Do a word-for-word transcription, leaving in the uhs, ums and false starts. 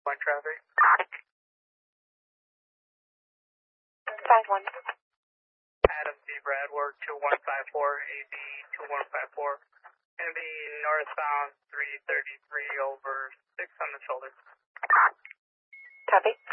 One traffic. five one. Adam C. Bradward, two one five four, A B two one five four. Gonna be northbound three thirty-three over six on the shoulder. Copy.